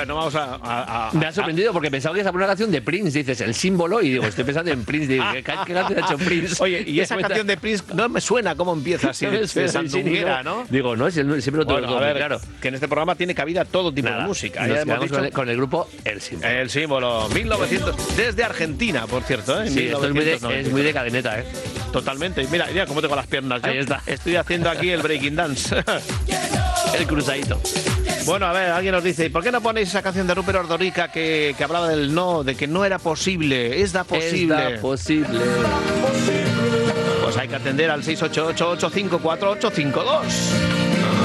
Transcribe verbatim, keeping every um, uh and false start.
Bueno, vamos a... a, a Me ha sorprendido porque pensaba que esa era una canción de Prince. Dices, el símbolo, y digo, estoy pensando en Prince. Digo, ¿qué, qué canción ha hecho Prince? Oye, y esa canción de Prince no me suena cómo empieza así, de, de sandunguera, ¿no? Digo, no, siempre lo tengo bueno, a ver, claro. Que en este programa tiene cabida todo tipo Nada, de música. Nos quedamos dicho, con, el, con el grupo El Símbolo. El Símbolo, mil novecientos, desde Argentina, por cierto, ¿eh? Sí, esto es muy, de, es muy de cadeneta, ¿eh? Totalmente. Mira, mira cómo tengo las piernas. Yo Ahí está. Estoy haciendo aquí el breaking dance. El cruzadito. Bueno, a ver, alguien nos dice, ¿por qué no ponéis esa canción de Rupert Ordorica que, que hablaba del no, de que no era posible? Es da posible. Es da posible. Pues hay que atender al seis ocho ocho, ocho cinco cuatro, ocho cinco dos.